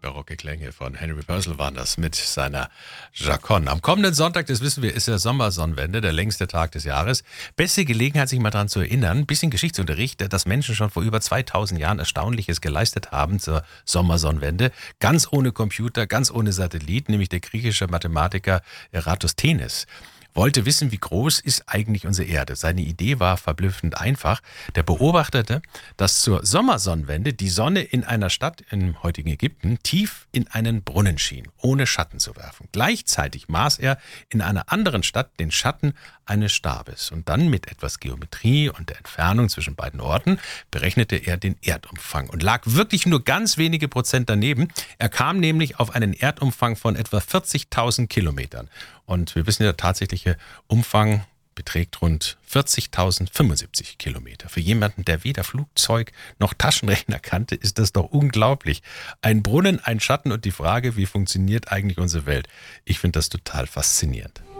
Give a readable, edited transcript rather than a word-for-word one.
Barocke Klänge von Henry Purcell waren das mit seiner Chaconne. Am kommenden Sonntag, das wissen wir, ist der Sommersonnenwende, der längste Tag des Jahres. Beste Gelegenheit, sich mal daran zu erinnern, ein bisschen Geschichtsunterricht, dass Menschen schon vor über 2000 Jahren Erstaunliches geleistet haben zur Sommersonnenwende. Ganz ohne Computer, ganz ohne Satellit, nämlich der griechische Mathematiker Eratosthenes wollte wissen, wie groß ist eigentlich unsere Erde. Seine Idee war verblüffend einfach. Der beobachtete, dass zur Sommersonnenwende die Sonne in einer Stadt im heutigen Ägypten tief in einen Brunnen schien, ohne Schatten zu werfen. Gleichzeitig maß er in einer anderen Stadt den Schatten eines Stabes. Und dann mit etwas Geometrie und der Entfernung zwischen beiden Orten berechnete er den Erdumfang und lag wirklich nur ganz wenige Prozent daneben. Er kam nämlich auf einen Erdumfang von etwa 40.000 Kilometern. Und wir wissen ja, der tatsächliche Umfang beträgt rund 40.075 Kilometer. Für jemanden, der weder Flugzeug noch Taschenrechner kannte, ist das doch unglaublich. Ein Brunnen, ein Schatten und die Frage, wie funktioniert eigentlich unsere Welt? Ich finde das total faszinierend.